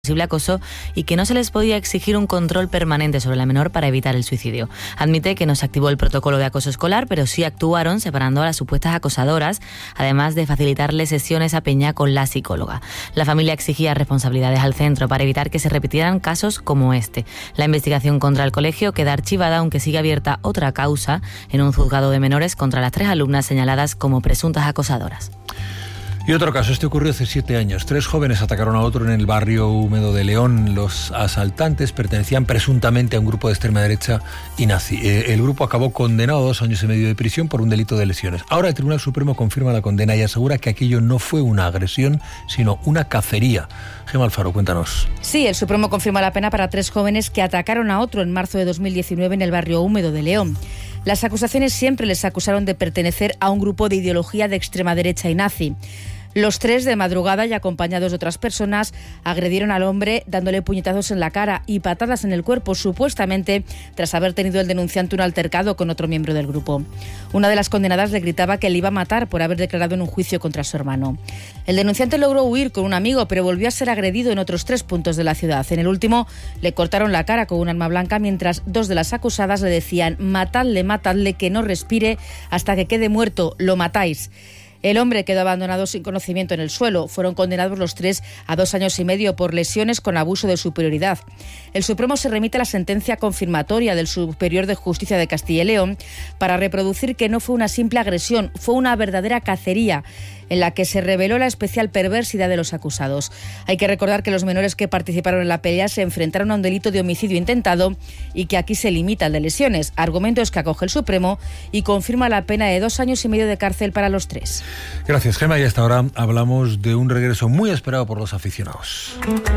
posible acoso y que no se les podía exigir un control permanente sobre la menor para evitar el suicidio. Admite que no se activó el protocolo de acoso escolar, pero sí actuaron separando a las supuestas acosadoras, además de facilitarle sesiones a Peña con la psicóloga. La familia exigía responsabilidades al centro para evitar que se repitieran casos como este. La investigación contra el colegio queda archivada, aunque sigue abierta otra causa en un juzgado de menores contra las 3 alumnas señaladas como presuntas acosadoras. Y otro caso, este ocurrió hace 7 años. 3 jóvenes atacaron a otro en el barrio húmedo de León. Los asaltantes pertenecían presuntamente a un grupo de extrema derecha y nazi. El grupo acabó condenado a 2 años y medio de prisión por un delito de lesiones. Ahora el Tribunal Supremo confirma la condena y asegura que aquello no fue una agresión, sino una cacería. Gemma Alfaro, cuéntanos. Sí, el Supremo confirma la pena para 3 jóvenes que atacaron a otro en marzo de 2019 en el barrio húmedo de León. Las acusaciones siempre les acusaron de pertenecer a un grupo de ideología de extrema derecha y nazi. Los 3, de madrugada y acompañados de otras personas, agredieron al hombre dándole puñetazos en la cara y patadas en el cuerpo, supuestamente tras haber tenido el denunciante un altercado con otro miembro del grupo. Una de las condenadas le gritaba que le iba a matar por haber declarado en un juicio contra su hermano. El denunciante logró huir con un amigo, pero volvió a ser agredido en otros 3 puntos de la ciudad. En el último, le cortaron la cara con un arma blanca, mientras 2 de las acusadas le decían: matadle, matadle, que no respire hasta que quede muerto, lo matáis. El hombre quedó abandonado sin conocimiento en el suelo. Fueron condenados los 3 a 2 años y medio por lesiones con abuso de superioridad. El Supremo se remite a la sentencia confirmatoria del Superior de Justicia de Castilla y León para reproducir que no fue una simple agresión, fue una verdadera cacería en la que se reveló la especial perversidad de los acusados. Hay que recordar que los menores que participaron en la pelea se enfrentaron a un delito de homicidio intentado y que aquí se limita al de lesiones, argumentos que acoge el Supremo y confirma la pena de 2 años y medio de cárcel para los 3. Gracias, Gemma. Y hasta ahora hablamos de un regreso muy esperado por los aficionados.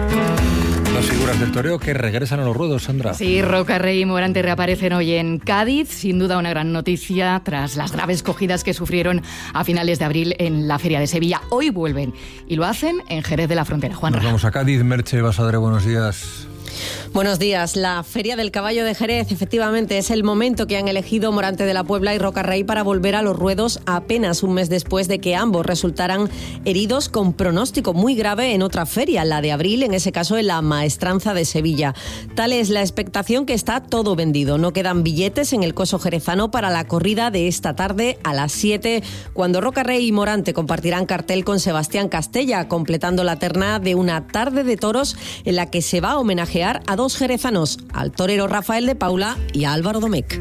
Las figuras del toreo que regresan a los ruedos, Sandra. Sí, Roca Rey y Morante reaparecen hoy en Cádiz. Sin duda una gran noticia tras las graves cogidas que sufrieron a finales de abril en la Feria de Sevilla. Hoy vuelven y lo hacen en Jerez de la Frontera. Juanra. Nos vamos a Cádiz. Merche Basadre, buenos días. Buenos días. La Feria del Caballo de Jerez, efectivamente, es el momento que han elegido Morante de la Puebla y Roca Rey para volver a los ruedos apenas un mes después de que ambos resultaran heridos con pronóstico muy grave en otra feria, la de abril, en ese caso en la Maestranza de Sevilla. Tal es la expectación que está todo vendido. No quedan billetes en el Coso jerezano para la corrida de esta tarde a las 7, cuando Roca Rey y Morante compartirán cartel con Sebastián Castella, completando la terna de una tarde de toros en la que se va a homenajear a 2 jerezanos, al torero Rafael de Paula y a Álvaro Domecq.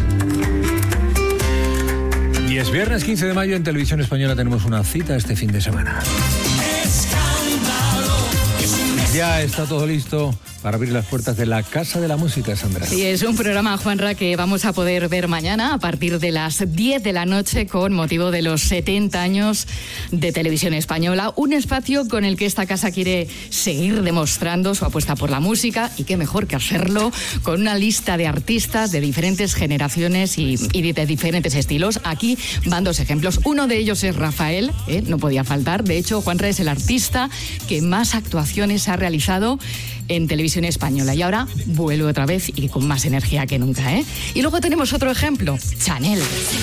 Y es viernes 15 de mayo, en Televisión Española tenemos una cita este fin de semana. Ya está todo listo para abrir las puertas de la Casa de la Música, Sandra. Sí, es un programa, Juanra, que vamos a poder ver mañana a partir de las 10 de la noche con motivo de los 70 años de Televisión Española. Un espacio con el que esta casa quiere seguir demostrando su apuesta por la música, y qué mejor que hacerlo con una lista de artistas de diferentes generaciones y de diferentes estilos. Aquí van 2 ejemplos. Uno de ellos es Rafael, no podía faltar. De hecho, Juanra es el artista que más actuaciones ha realizado en Televisión Española, y ahora vuelve otra vez y con más energía que nunca, Y luego tenemos otro ejemplo, Chanel.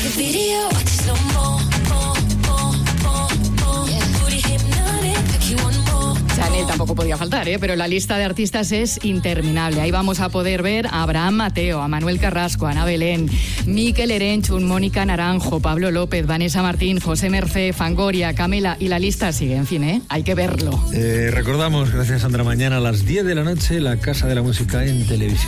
Chanel tampoco podía faltar, pero la lista de artistas es interminable. Ahí vamos a poder ver a Abraham Mateo, a Manuel Carrasco, a Ana Belén, Mikel Erenchun, Mónica Naranjo, Pablo López, Vanessa Martín, José Mercé, Fangoria, Camela, y la lista sigue. En fin, hay que verlo. Recordamos, gracias Sandra, mañana a las 10 de la noche, la Casa de la Música en Televisión.